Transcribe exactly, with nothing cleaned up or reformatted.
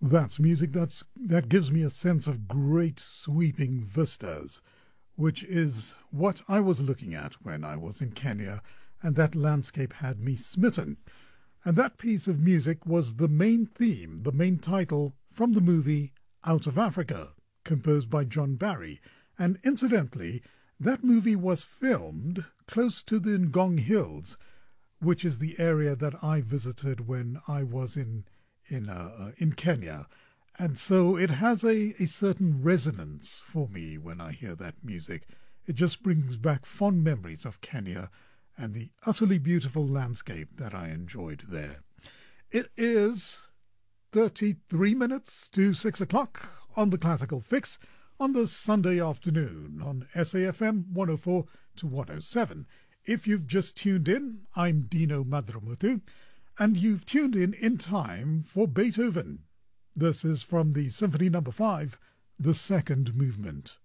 That's music that's that gives me a sense of great sweeping vistas, which is what I was looking at when I was in Kenya, and that landscape had me smitten. And that piece of music was the main theme, the main title from the movie Out of Africa, composed by John Barry. And incidentally, that movie was filmed close to the Ngong Hills, which is the area that I visited when I was in in uh, uh, in Kenya. And so it has a, a certain resonance for me when I hear that music. It just brings back fond memories of Kenya and the utterly beautiful landscape that I enjoyed there. It is thirty-three minutes to six o'clock on the Classical Fix on the Sunday afternoon on S A F M one oh four to one oh seven. If you've just tuned in, I'm Dino Madramuthu, and you've tuned in in time for Beethoven. This is from the Symphony Number five, the second movement.